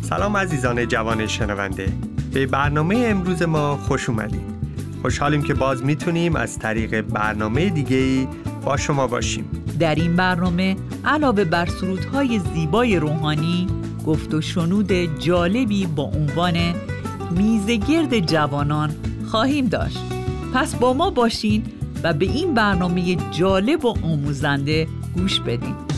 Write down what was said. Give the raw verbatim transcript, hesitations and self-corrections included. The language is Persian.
سلام عزیزان جوان شنونده، به برنامه امروز ما خوش اومدید. خوشحالیم که باز میتونیم از طریق برنامه دیگه‌ای با شما باشیم. در این برنامه علاوه بر سرودهای زیبای روحانی، گفت و شنود جالبی با عنوان میزگرد جوانان خواهیم داشت. پس با ما باشین و به این برنامه جالب و آموزنده گوش بدین.